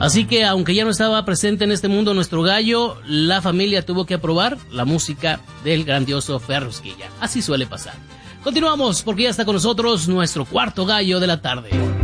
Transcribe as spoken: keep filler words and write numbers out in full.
Así que, aunque ya no estaba presente en este mundo nuestro gallo, la familia tuvo que aprobar la música del grandioso Ferrusquilla. Así suele pasar. Continuamos, porque ya está con nosotros nuestro cuarto gallo de la tarde.